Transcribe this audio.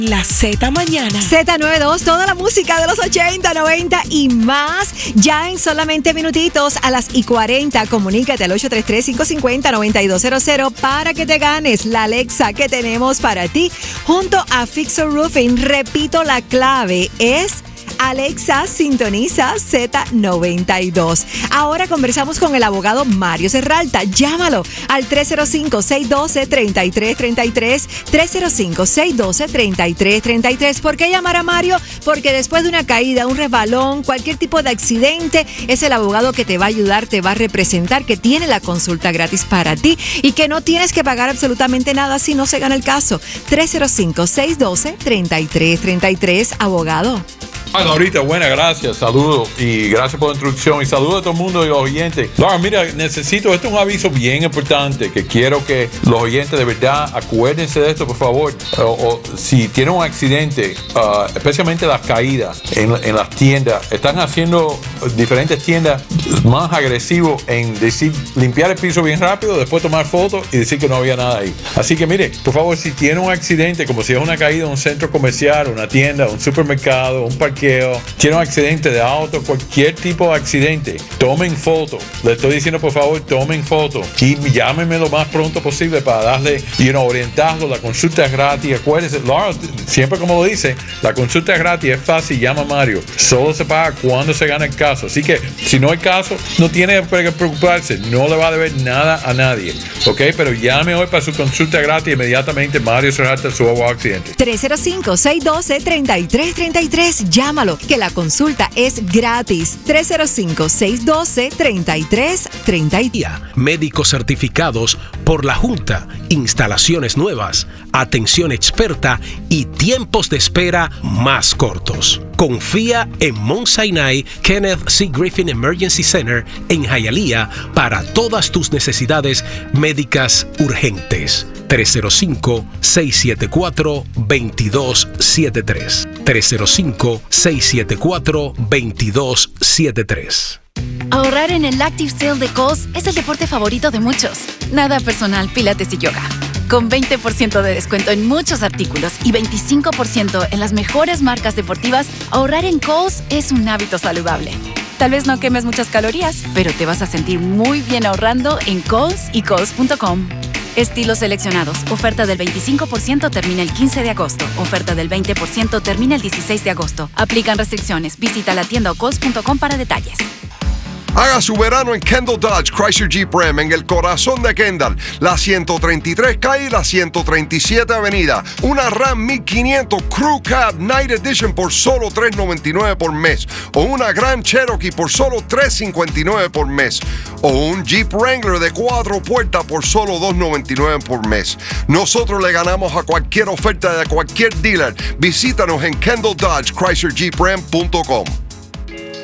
La Z Mañana. Z92, toda la música de los 80, 90 y más. Ya en solamente minutitos a las 40. Comunícate al 833-550-9200 para que te ganes la Alexa que tenemos para ti junto a Fixer Roofing. Repito, la clave es Alexa, sintoniza Z92. Ahora conversamos con el abogado Mario Serralta. Llámalo al 305-612-3333, 305-612-3333. ¿Por qué llamar a Mario? Porque después de una caída, un resbalón, cualquier tipo de accidente, es el abogado que te va a ayudar, te va a representar, que tiene la consulta gratis para ti y que no tienes que pagar absolutamente nada si no se gana el caso. 305-612-3333, abogado. Ahorita, buena, gracias, saludos y gracias por la introducción y saludos a todo el mundo y los oyentes. Laura, mira, esto es un aviso bien importante que quiero que los oyentes de verdad acuérdense de esto, por favor. O si tienen un accidente, especialmente las caídas en las tiendas, están haciendo diferentes tiendas más agresivos en decir, limpiar el piso bien rápido, después tomar fotos y decir que no había nada ahí. Así que mire, por favor, si tienen un accidente, como si es una caída en un centro comercial, una tienda, un supermercado, un parque, tiene un accidente de auto, cualquier tipo de accidente, tomen fotos. Le estoy diciendo, por favor, tomen fotos y llámenme lo más pronto posible para darle, orientarlo. La consulta es gratis. Acuérdense, Laura, siempre como lo dice, la consulta es gratis, es fácil, llama a Mario. Solo se paga cuando se gana el caso. Así que si no hay caso, no tiene que preocuparse, no le va a deber nada a nadie. ¿Ok? Pero llame hoy para su consulta gratis inmediatamente. Mario Serralta, su abogado accidente. 305-612-3333. Llámalo, que la consulta es gratis. 305-612-3333. Médicos certificados por la Junta, instalaciones nuevas, atención experta y tiempos de espera más cortos. Confía en Mount Sinai Kenneth C. Griffin Emergency Center en Hialeah para todas tus necesidades médicas urgentes. 305-674-2273. 305-674-2273. Ahorrar en el Active Sale de Kohl's es el deporte favorito de muchos. Nada personal, pilates y yoga. Con 20% de descuento en muchos artículos y 25% en las mejores marcas deportivas, ahorrar en Kohl's es un hábito saludable. Tal vez no quemes muchas calorías, pero te vas a sentir muy bien ahorrando en Kohl's y Kohl's.com. Estilos seleccionados. Oferta del 25% termina el 15 de agosto. Oferta del 20% termina el 16 de agosto. Aplican restricciones. Visita la tienda o Kohl's.com para detalles. Haga su verano en Kendall Dodge Chrysler Jeep Ram, en el corazón de Kendall, la 133 calle y la 137 avenida. Una Ram 1500 Crew Cab Night Edition por solo $399 por mes. O una Grand Cherokee por solo $359 por mes. O un Jeep Wrangler de 4 puertas por solo $299 por mes. Nosotros le ganamos a cualquier oferta de cualquier dealer. Visítanos en KendallDodgeChryslerJeepRam.com.